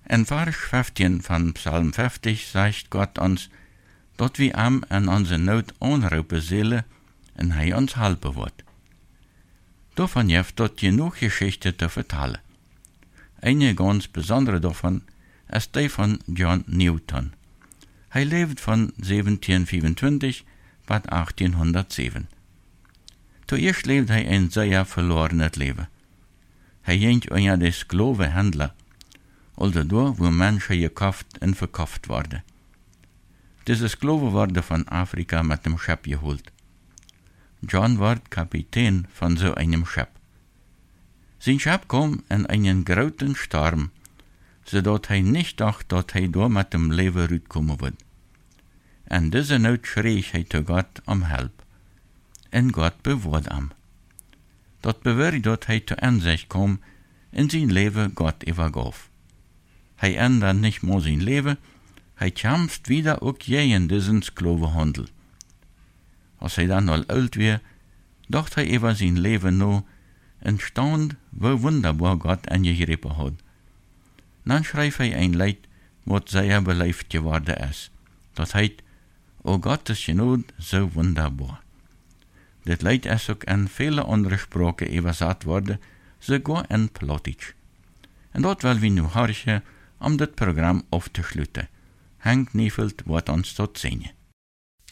In Vers 15 von Psalm 50 sagt Gott uns, dat wir am an onze Not anrufen zullen en hij ons helpen wird. Davon heeft dort genug Geschichte zu vertellen. Eine ganz besondere davon ist die von John Newton. Hij lebt von 1725 bis 1807. Zuerst lebt hij ein sehr verlorenes Leben. Hij ging unter de Sklavenhändler, also da, wo Menschen gekauft und verkauft worden. Diese Sklaven wurden von Afrika mit dem Schiff geholt. John wird Kapitän von so einem Schiff. Sein Schiff kam in einen großen Sturm, sodass er nicht dachte, dass er da mit dem Leben rauskommen wird. In dieser Not schrie er zu Gott um Hilfe. Und Gott bewahrte ihn. Das bewirkte, dass er zur Einsicht kam, in sein Leben Gott übergab. Er änderte nicht nur sein Leben, er kämpft wieder auch gegen diesen Sklavenhandel. Als er dann al alt war, dachte er über sein Leben noch und staunte, wie wunderbar Gott eingegriffen hat. Dann schrieb er ein Lied, was sehr beliebt geworden ist. Das heißt, O Gottes Genade so wunderbar. Das Lied ist auch in viele andere Sprachen übersetzt worden, sogar in Plattdeutsch. Und dort wollen wir nu horchen, das Programm aufzuschließen. Henk Niefeld wird uns dort singen.